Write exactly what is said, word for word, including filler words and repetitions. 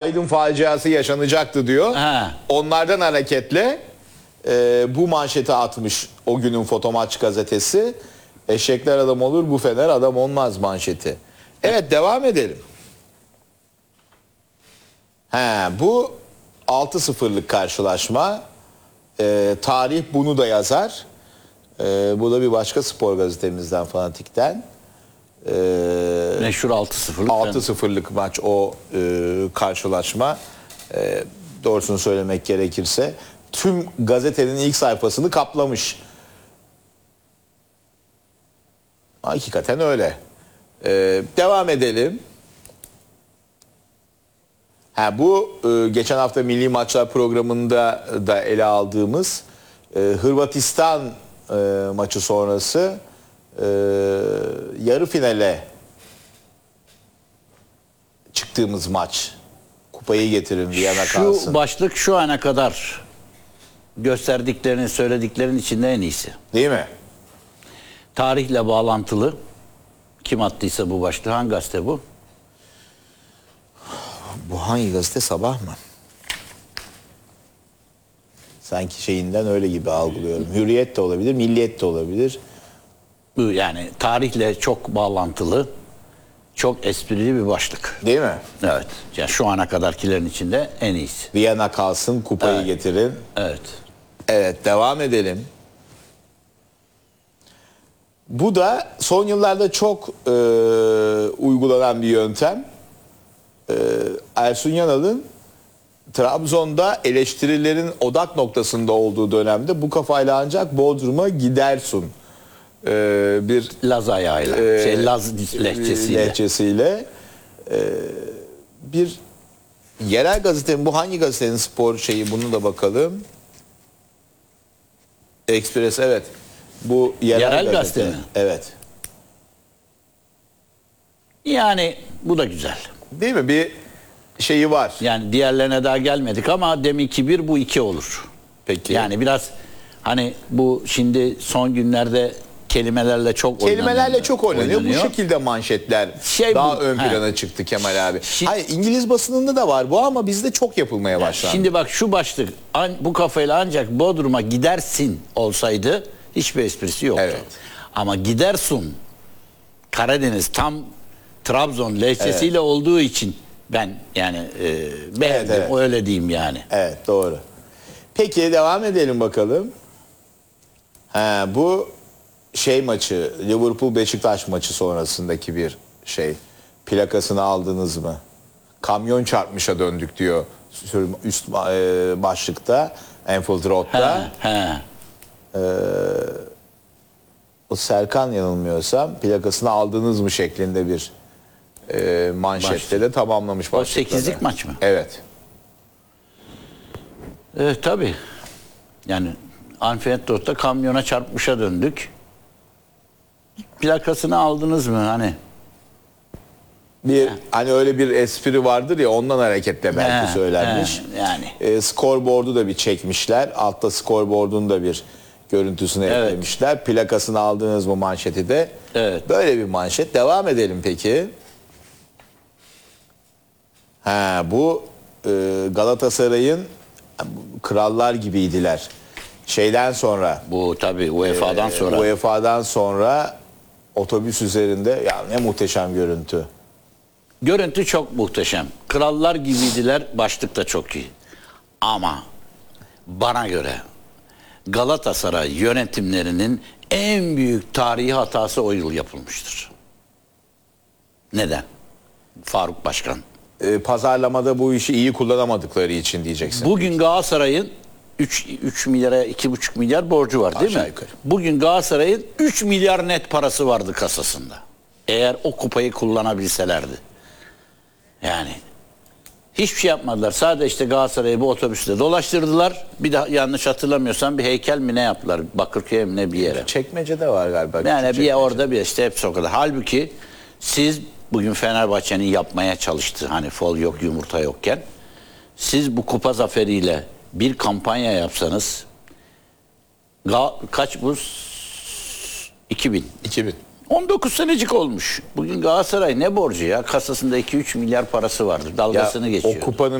Aydın faciası yaşanacaktı diyor. Ha. Onlardan hareketle e, bu manşeti atmış o günün Fotomaç gazetesi. Eşekler adam olur, bu Fener adam olmaz manşeti. Evet, devam edelim. He, bu altı sıfırlık karşılaşma. E, tarih bunu da yazar. E, bu da bir başka spor gazetemizden, Fanatik'ten. E, Meşhur altı sıfırlık. altı sıfırlık maç o e, karşılaşma. E, doğrusunu söylemek gerekirse tüm gazetenin ilk sayfasını kaplamış. Hakikaten öyle. E, devam edelim. Ha, bu e, geçen hafta Milli Maçlar programında da ele aldığımız e, Hırvatistan e, maçı sonrası e, yarı finale çıktığımız maç. Kupayı getirin, Viyana kalsın. Şu başlık şu ana kadar gösterdiklerini, söylediklerin içinde en iyisi. Değil mi? Tarihle bağlantılı. Kim attıysa bu başlığı, hangi gazete bu? Bu hangi gazete, Sabah mı? Sanki şeyinden öyle gibi algılıyorum. Hürriyet de olabilir, Milliyet de olabilir. Bu yani tarihle çok bağlantılı, çok esprili bir başlık. Değil mi? Evet. Yani şu ana kadarkilerin içinde en iyisi. Viyana kalsın, kupayı Evet. getirin. Evet. Evet, devam edelim. Bu da son yıllarda çok e, uygulanan bir yöntem. E, Ersun Yanal'ın Trabzon'da eleştirilerin odak noktasında olduğu dönemde bu kafayla ancak Bodrum'a gidersun. E, bir Laz ayağıyla, e, şey Laz lehçesiyle. lehçesiyle. E, bir yerel gazetenin, bu hangi gazetenin spor şeyi, bunu da bakalım. Express, evet. Bu yerel, Yerel gazete. gazete mi? Evet. Yani bu da güzel. Değil mi? Bir şeyi var. Yani diğerlerine daha gelmedik ama deminki bir, bu iki olur. Peki. Yani biraz hani bu şimdi son günlerde kelimelerle çok Kelimelerle oynanıyor. çok oynanıyor. Bu şekilde manşetler Şey daha bu, ön he. plana çıktı Kemal abi. Şi- Hayır, İngiliz basınında da var bu ama bizde çok yapılmaya başlandı. Şimdi bak şu başlık, an, bu kafayla ancak Bodrum'a gidersin olsaydı hiçbir esprisi yoktu. Evet. Ama gidersun, Karadeniz tam Trabzon lehçesiyle evet. olduğu için ben yani e, beğendim, Evet, evet. öyle diyeyim yani. Evet, doğru. Peki devam edelim bakalım. Ha, bu şey maçı, Liverpool Beşiktaş maçı sonrasındaki bir şey. Plakasını aldınız mı? Kamyon çarpmışa döndük diyor üst e, başlıkta, Anfield Road'da. He, he. Ee, o Serkan yanılmıyorsam plakasını aldınız mı şeklinde bir e, manşette Başlık. de tamamlamış O başlıkları. sekizlik maç mı? Evet. E, tabii. Yani Anfield Road'da kamyona çarpmışa döndük. Plakasını aldınız mı hani? Bir hani öyle bir espri vardır ya, ondan hareketle belki He, söylenmiş. he, yani. E, scoreboard'u da bir çekmişler. Altta scoreboard'un da bir görüntüsünü Evet. eklemişler. Plakasını aldınız mı manşeti de. Evet. Böyle bir manşet. Devam edelim peki. Ha, bu e, Galatasaray'ın krallar gibiydiler. Şeyden sonra, Bu tabii U E F A'dan e, sonra. U E F A'dan sonra otobüs üzerinde, ya ne muhteşem görüntü. Görüntü çok muhteşem. Krallar gibiydiler, başlık da çok iyi. Ama bana göre Galatasaray yönetimlerinin en büyük tarihi hatası o yıl yapılmıştır. Neden? Faruk Başkan. E, pazarlamada bu işi iyi kullanamadıkları için diyeceksin. Bugün Galatasaray'ın üç milyara iki buçuk milyar borcu var değil Aşağı mi? yukarı. Bugün Galatasaray'ın üç milyar net parası vardı kasasında. Eğer o kupayı kullanabilselerdi. Yani hiçbir şey yapmadılar. Sadece işte Galatasaray'ı bu otobüste dolaştırdılar. Bir de yanlış hatırlamıyorsam bir heykel mi ne yaptılar? Bakırköy'e mi ne bir yere. Çekmece'de var galiba. Yani bir Çekmece. orada bir işte hepsi o kadar. Halbuki siz bugün Fenerbahçe'nin yapmaya çalıştığı, hani fol yok yumurta yokken, siz bu kupa zaferiyle bir kampanya yapsanız, Ga- kaç bu? iki bin. iki bin. on dokuz senecik olmuş. Bugün Galatasaray ne borcu ya? Kasasında iki üç milyar parası vardı. Dalgasını Ya, geçiyor. o kupanın